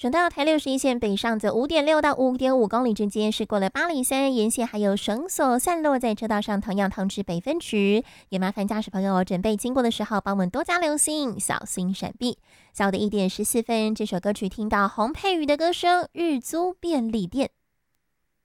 省道台61线北上则5.6到5.5公里之间是过了803沿线，还有绳索散落在车道上，同样通知北分局，也麻烦驾驶朋友准备经过的时候帮我们多加留心，小心闪避。下午的1点14分，这首歌曲听到洪佩瑜的歌声《日租便利店》。